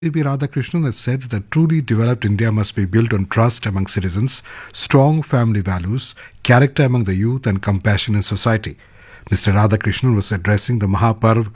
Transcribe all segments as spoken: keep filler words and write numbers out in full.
C P Radhakrishnan has said that a truly developed India must be built on trust among citizens, strong family values, character among the youth, and compassion in society. Mister Radhakrishnan was addressing the Mahaparv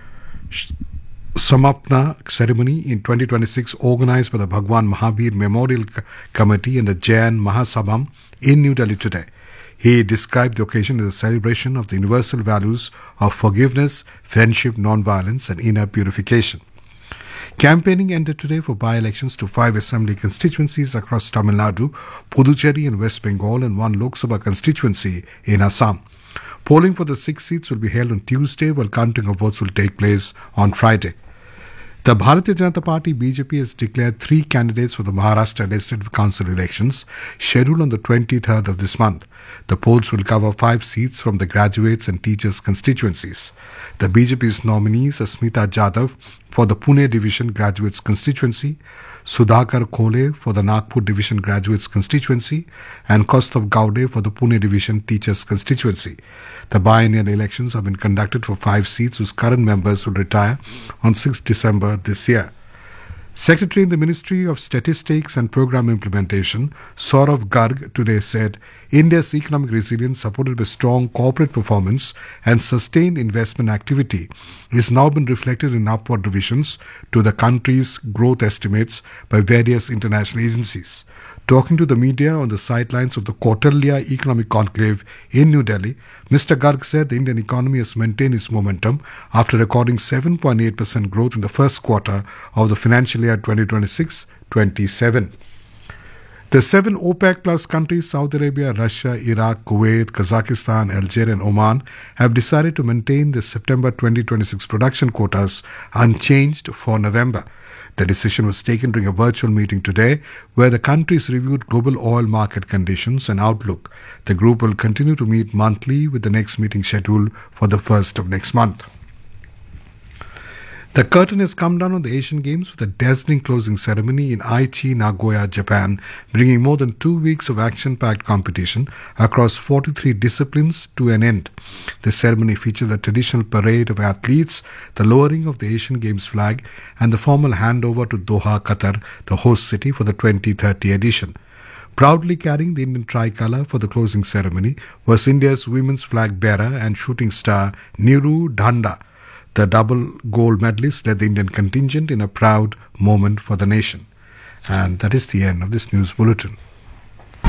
Samapna ceremony in twenty twenty-six organized by the Bhagwan Mahavir Memorial C- Committee and the Jain Mahasabham in New Delhi today. He described the occasion as a celebration of the universal values of forgiveness, friendship, non-violence, and inner purification. Campaigning ended today for by-elections to five assembly constituencies across Tamil Nadu, Puducherry and West Bengal, and one Lok Sabha constituency in Assam. Polling for the six seats will be held on Tuesday, while counting of votes will take place on Friday. The Bharatiya Janata Party B J P has declared three candidates for the Maharashtra Legislative Council elections, scheduled on the twenty-third of this month. The polls will cover five seats from the graduates and teachers constituencies. The B J P's nominees are Smita Jadhav for the Pune Division Graduates Constituency, Sudhakar Khole for the Nagpur Division Graduates Constituency, and Kaustav Gaude for the Pune Division Teachers Constituency. The biennial elections have been conducted for five seats whose current members will retire on sixth December this year. Secretary in the Ministry of Statistics and Program Implementation, Saurav Garg, today said India's economic resilience, supported by strong corporate performance and sustained investment activity, is now been reflected in upward revisions to the country's growth estimates by various international agencies. Talking to the media on the sidelines of the Kautilya Economic Conclave in New Delhi, Mister Garg said the Indian economy has maintained its momentum after recording seven point eight percent growth in the first quarter of the financial year twenty twenty-six twenty-seven. The seven OPEC plus countries, Saudi Arabia, Russia, Iraq, Kuwait, Kazakhstan, Algeria and Oman, have decided to maintain the September twenty twenty-six production quotas unchanged for November. The decision was taken during a virtual meeting today where the countries reviewed global oil market conditions and outlook. The group will continue to meet monthly with the next meeting scheduled for the first of next month. The curtain has come down on the Asian Games with a dazzling closing ceremony in Aichi, Nagoya, Japan, bringing more than two weeks of action-packed competition across forty-three disciplines to an end. The ceremony featured the traditional parade of athletes, the lowering of the Asian Games flag, and the formal handover to Doha, Qatar, the host city for the twenty thirty edition. Proudly carrying the Indian tricolour for the closing ceremony was India's women's flag bearer and shooting star Niru Dhanda. The double gold medalist led the Indian contingent in a proud moment for the nation. And that is the end of this news bulletin.